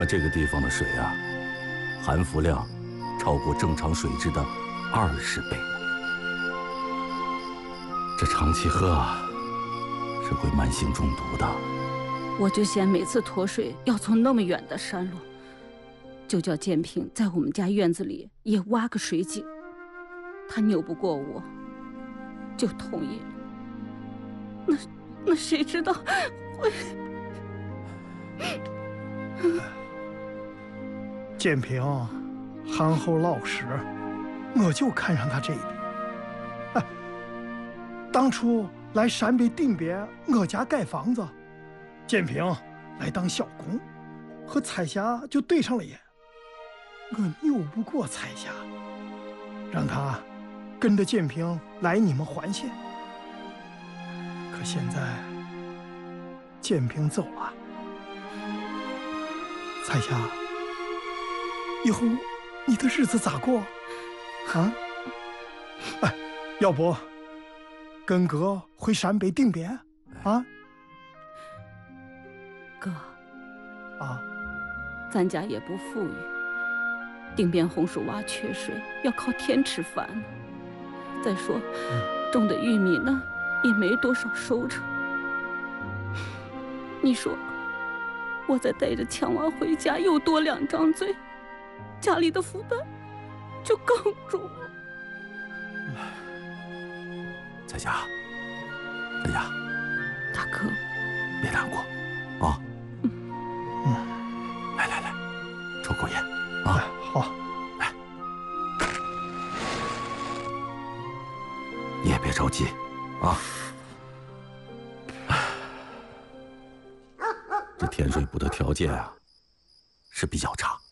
这个地方的水啊，含氟量超过正常水质的20倍。这长期喝啊，是会慢性中毒的。 我就嫌每次脱水要从那么远的山路，就叫建平在我们家院子里也挖个水井。他拗不过我，就同意了。那谁知道会…… 建平憨厚老实，我就看上他这一点。哎，当初来陕北定边我家盖房子，建平来当小工，和彩霞就对上了眼。我拗不过彩霞，让他跟着建平来你们环县。可现在建平走了，彩霞，以后你的日子咋过？啊？哎，要不跟哥回陕北定边啊？ 哥， 啊， 咱家也不富裕，定边红树洼缺水，要靠天吃饭呢。再说，种的玉米呢，也没多少收成。你说，我再带着强娃回家，又多2张嘴，家里的负担就更重了。 彩霞，彩霞， 大哥， 别难过啊。来，抽口烟啊。 哎，好。 来，你也别着急啊。这天水部的条件啊是比较差，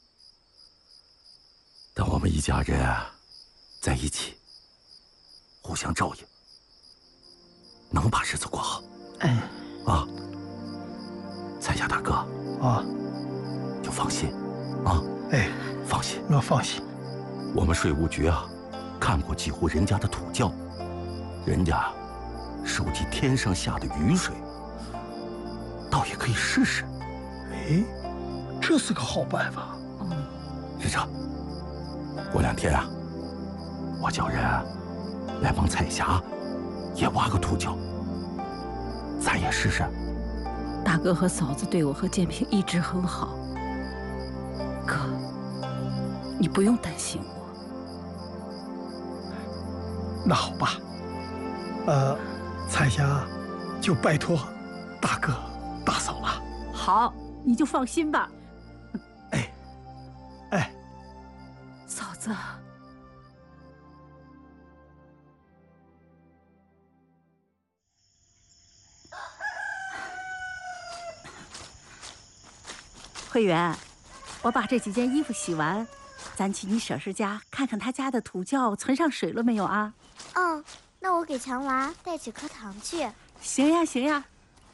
但我们一家人啊在一起，互相照应，能把日子过好。 哎， 啊，彩霞大哥啊， 就放心啊。 哎， 放心， 我放心。 我们税务局啊看过几户人家的土窖，人家收集天上下的雨水，倒也可以试试。 哎，这是个好办法。 是这，过2天啊，我叫人来帮彩霞也挖个土窖，咱也试试。 大哥和嫂子对我和建平一直很好，哥，你不用担心我。 那好吧，彩霞就拜托大哥大嫂了。 好，你就放心吧。 哎， 嫂子， 慧媛，我把这几件衣服洗完，咱去你婶婶家看看她家的土窖存上水了没有啊？ 嗯，那我给强娃带几颗糖去。 行呀，行呀。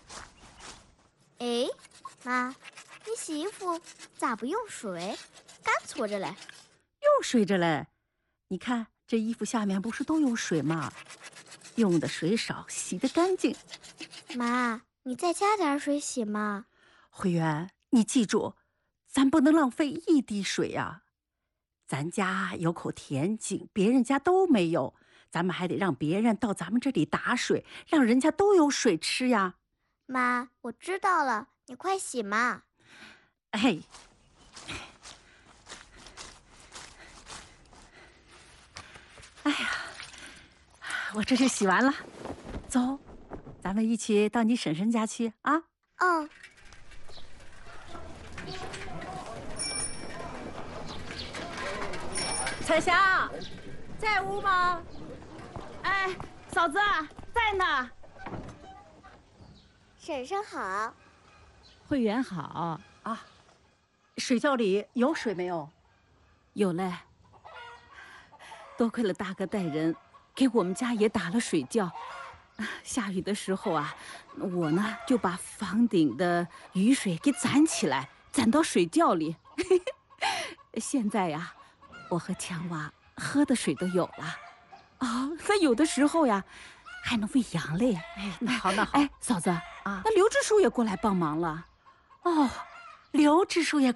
哎，妈，你洗衣服咋不用水，干搓着嘞？ 用水着嘞。你看这衣服下面不是都有水吗？用的水少，洗得干净。 妈，你再加点水洗嘛。 慧媛，你记住，咱不能浪费一滴水呀。咱家有口田井，别人家都没有，咱们还得让别人到咱们这里打水，让人家都有水吃呀。 妈，我知道了，你快洗嘛。 哎，哎呀，我这就洗完了，走，咱们一起到你婶婶家去啊。 嗯。 彩霞，在屋吗？ 哎，嫂子在呢。 婶婶好。 慧媛好啊，水窖里有水没有？ 有嘞。多亏了大哥带人给我们家也打了水窖，下雨的时候啊，我呢就把房顶的雨水给攒起来，攒到水窖里。现在呀，我和强娃喝的水都有了。哦，那有的时候呀，还能喂羊嘞。 哎，那好，那好。 哎，嫂子啊，那刘支书也过来帮忙了。 哦， 刘支书也